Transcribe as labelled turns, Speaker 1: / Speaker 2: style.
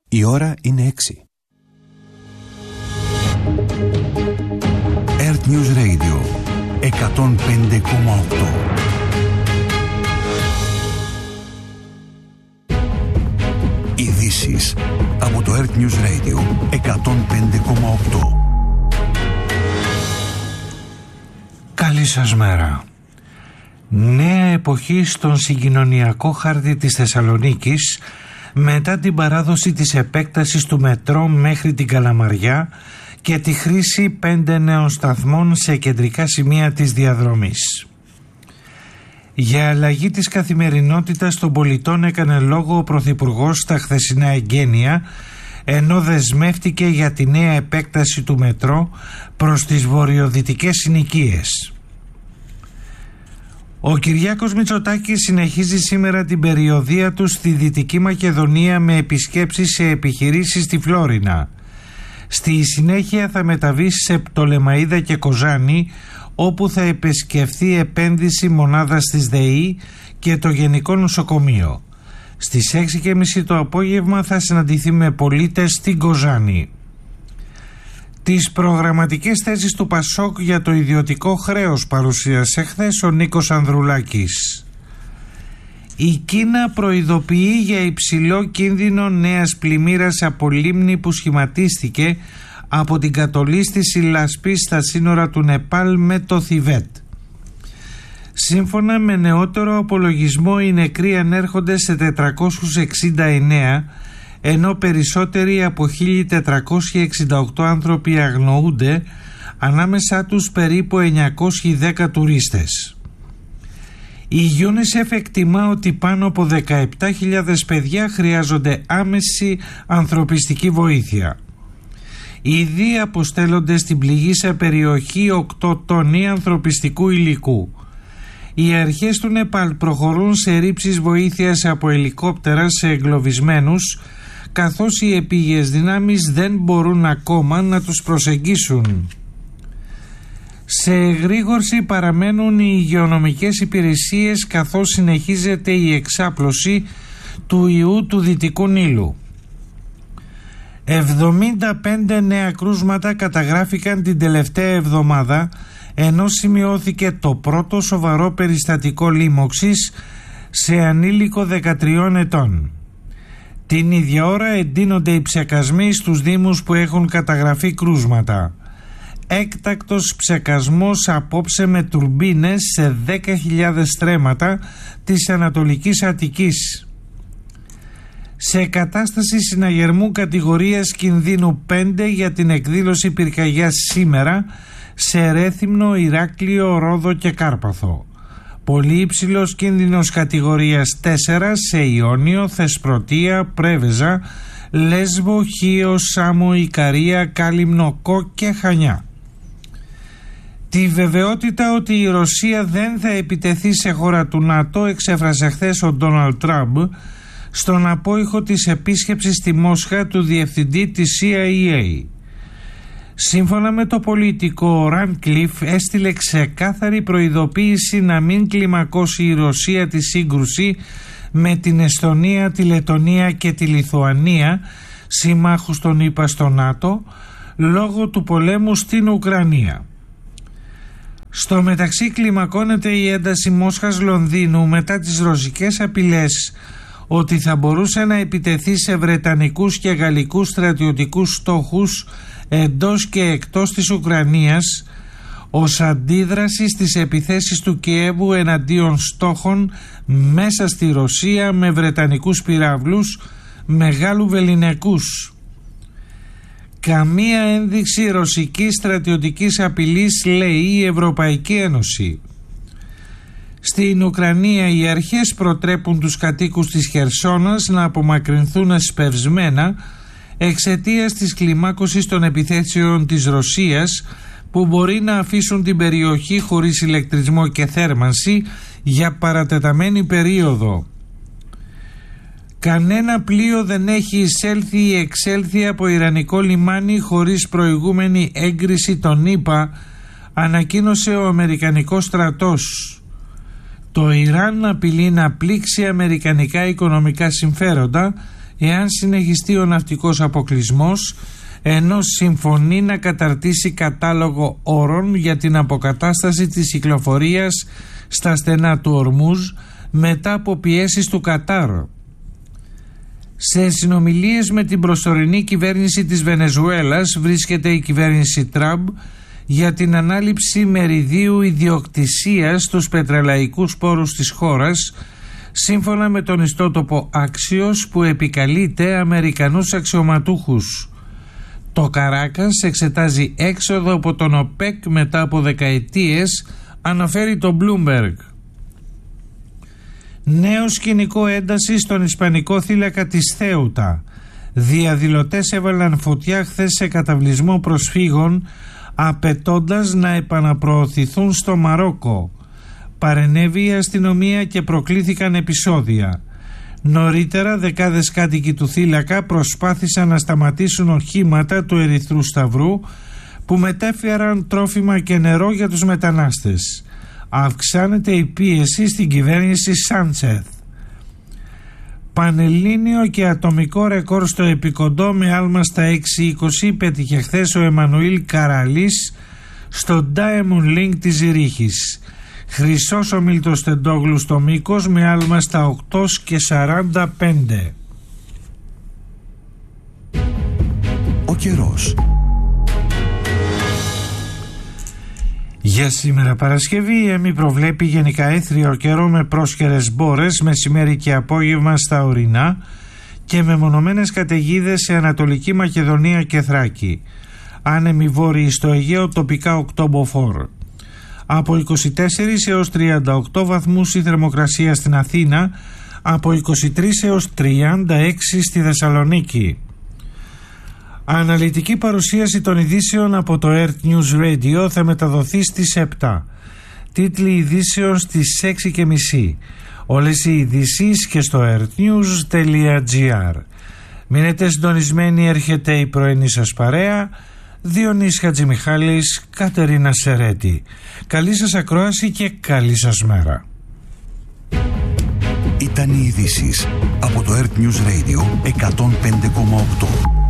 Speaker 1: Η ώρα είναι 6. Earth News Radio 105,8. Ειδήσεις από το Earth News Radio 105,8.
Speaker 2: Καλή σας μέρα. Νέα εποχή στον συγκοινωνιακό χάρτη της Θεσσαλονίκης μετά την παράδοση της επέκτασης του μετρό μέχρι την Καλαμαριά και τη χρήση 5 νέων σταθμών σε κεντρικά σημεία της διαδρομής. Για αλλαγή της καθημερινότητας των πολιτών έκανε λόγο ο Πρωθυπουργός στα χθεσινά εγγένεια, ενώ δεσμεύτηκε για τη νέα επέκταση του μετρό προς τις βορειοδυτικές συνοικίες. Ο Κυριάκος Μητσοτάκης συνεχίζει σήμερα την περιοδεία του στη Δυτική Μακεδονία με επισκέψεις σε επιχειρήσεις στη Φλόρινα. Στη συνέχεια θα μεταβεί σε Πτολεμαΐδα και Κοζάνη, όπου θα επισκεφθεί επένδυση μονάδας της ΔΕΗ και το Γενικό Νοσοκομείο. Στις 6.30 το απόγευμα θα συναντηθεί με πολίτες στην Κοζάνη. Τις προγραμματικές θέσεις του Πασόκ για το ιδιωτικό χρέος παρουσίασε χθες ο Νίκος Ανδρουλάκης. Η Κίνα προειδοποιεί για υψηλό κίνδυνο νέας πλημμύρας από λίμνη που σχηματίστηκε από την κατολίσθηση λασπής στα σύνορα του Νεπάλ με το Θιβέτ. Σύμφωνα με νεότερο απολογισμό, οι νεκροί ανέρχονται σε 469, ενώ περισσότεροι από 1.468 άνθρωποι αγνοούνται, ανάμεσά τους περίπου 910 τουρίστες. Η UNICEF εκτιμά ότι πάνω από 17.000 παιδιά χρειάζονται άμεση ανθρωπιστική βοήθεια. Ήδη αποστέλλονται στην πληγήσα περιοχή 8 τόνοι ανθρωπιστικού υλικού. Οι αρχές του Νεπάλ προχωρούν σε ρήψεις βοήθειας από ελικόπτερα σε εγκλωβισμένους, καθώς οι επίγειες δυνάμεις δεν μπορούν ακόμα να τους προσεγγίσουν. Σε εγρήγορση παραμένουν οι υγειονομικές υπηρεσίες, καθώς συνεχίζεται η εξάπλωση του ιού του Δυτικού Νείλου. 75 νέα κρούσματα καταγράφηκαν την τελευταία εβδομάδα, ενώ σημειώθηκε το πρώτο σοβαρό περιστατικό λίμωξης σε ανήλικο 13 ετών. Την ίδια ώρα εντείνονται οι ψεκασμοί στους δήμους που έχουν καταγραφεί κρούσματα. Έκτακτος ψεκασμός απόψε με τουρμπίνες σε 10.000 στρέμματα της Ανατολικής Αττικής. Σε κατάσταση συναγερμού κατηγορίας κινδύνου 5 για την εκδήλωση πυρκαγιάς σήμερα σε Ρέθυμνο, Ηράκλειο, Ρόδο και Κάρπαθο. Πολύ υψηλός κίνδυνος κατηγορίας 4 σε Ιόνιο, Θεσπρωτεία, Πρέβεζα, Λέσβο, Χίο, Σάμο, Ικαρία, Κάλυμνο, Κο και Χανιά. Τη βεβαιότητα ότι η Ρωσία δεν θα επιτεθεί σε χώρα του ΝΑΤΟ εξέφρασε χθες ο Ντόναλντ Τραμπ στον απόϊχο της επίσκεψης στη Μόσχα του διευθυντή της CIA. Σύμφωνα με το πολιτικό, ο Ραντκλιφ έστειλε ξεκάθαρη προειδοποίηση να μην κλιμακώσει η Ρωσία τη σύγκρουση με την Εσθονία, τη Λετονία και τη Λιθουανία, συμμάχους των ΗΠΑ στο ΝΑΤΟ, λόγω του πολέμου στην Ουκρανία. Στο μεταξύ κλιμακώνεται η ένταση Μόσχας-Λονδίνου μετά τις ρωσικές απειλές ότι θα μπορούσε να επιτεθεί σε βρετανικούς και γαλλικούς στρατιωτικούς στόχους εντός και εκτός της Ουκρανίας ως αντίδραση στις επιθέσεις του Κιέβου εναντίον στόχων μέσα στη Ρωσία με βρετανικούς πυράβλους μεγάλου βεληνικούς. Καμία ένδειξη ρωσικής στρατιωτικής απειλής, λέει η Ευρωπαϊκή Ένωση. Στην Ουκρανία οι αρχές προτρέπουν τους κατοίκους της Χερσόνας να απομακρυνθούν εσπευσμένα εξαιτίας της κλιμάκωσης των επιθέσεων της Ρωσίας, που μπορεί να αφήσουν την περιοχή χωρίς ηλεκτρισμό και θέρμανση για παρατεταμένη περίοδο. Κανένα πλοίο δεν έχει εισέλθει ή εξέλθει από ιρανικό λιμάνι χωρίς προηγούμενη έγκριση των ΗΠΑ, ανακοίνωσε ο Αμερικανικός στρατός. Το Ιράν απειλεί να πλήξει αμερικανικά οικονομικά συμφέροντα εάν συνεχιστεί ο ναυτικός αποκλεισμός, ενώ συμφωνεί να καταρτήσει κατάλογο όρων για την αποκατάσταση της κυκλοφορίας στα στενά του Ορμούζ μετά από πιέσεις του Κατάρ. Σε συνομιλίες με την προσωρινή κυβέρνηση της Βενεζουέλας βρίσκεται η κυβέρνηση Τραμπ για την ανάληψη μεριδίου ιδιοκτησίας στους πετρελαϊκούς πόρους της χώρας, σύμφωνα με τον ιστότοπο Axios που επικαλείται Αμερικανούς αξιωματούχους. Το Καράκας εξετάζει έξοδο από τον ΟΠΕΚ μετά από δεκαετίες, αναφέρει το Bloomberg. Νέο σκηνικό ένταση στον ισπανικό θύλακα της Θέουτα. Διαδηλωτές έβαλαν φωτιά χθες σε καταβλισμό προσφύγων, απαιτώντας να επαναπροωθηθούν στο Μαρόκο. Παρενέβη η αστυνομία και προκλήθηκαν επεισόδια. Νωρίτερα δεκάδες κάτοικοι του θύλακα προσπάθησαν να σταματήσουν οχήματα του Ερυθρού Σταυρού που μετέφεραν τρόφιμα και νερό για τους μετανάστες. Αυξάνεται η πίεση στην κυβέρνηση Σάντσεθ. Πανελλήνιο και ατομικό ρεκόρ στο επικοντό με άλμα στα 6.20 πέτυχε χθες ο Εμμανουήλ Καραλής στο Diamond Link της Ζηρίχης. Χρυσός ο Μίλτος Τεντόγλου στο μήκος με άλμα στα 8.45.
Speaker 1: Ο καιρός.
Speaker 2: Για σήμερα Παρασκευή η ΕΜΗ προβλέπει γενικά έθριο καιρό με πρόσχερες μπόρες μεσημέρι και απόγευμα στα ορεινά και με μονομένες καταιγίδες σε Ανατολική Μακεδονία και Θράκη. Άνεμοι βόρειοι στο Αιγαίο, τοπικά 8 μποφόρ. Από 24 έως 38 βαθμούς η θερμοκρασία στην Αθήνα, από 23 έως 36 στη Θεσσαλονίκη. Αναλυτική παρουσίαση των ειδήσεων από το Earth News Radio θα μεταδοθεί στις 7. Τίτλοι ειδήσεων στις 6.30. Όλες οι ειδήσεις και στο earthnews.gr. Μείνετε συντονισμένοι, έρχεται η πρωινή σας παρέα. Διονύς Χατζημιχάλης, Κατερίνα Σερέτη. Καλή σας ακρόαση και καλή σας μέρα.
Speaker 1: Ήταν οι ειδήσεις από το Earth News Radio 105,8.